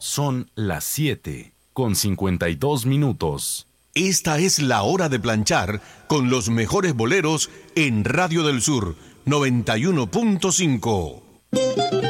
Son las 7:52. Esta es la hora de planchar con los mejores boleros en Radio del Sur 91.5.